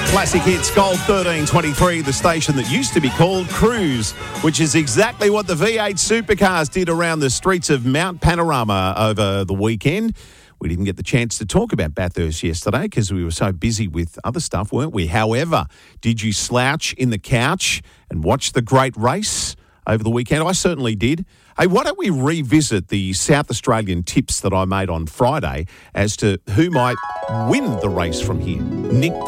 Classic Hits Gold 1323, the station that used to be called Cruise, which is exactly what the V8 supercars did around the streets of Mount Panorama over the weekend. We didn't get the chance to talk about Bathurst yesterday because we were so busy with other stuff, weren't we? However, did you slouch in the couch and watch the great race over the weekend? I certainly did. Hey, why don't we revisit the South Australian tips that I made on Friday as to who might win the race from here? Nick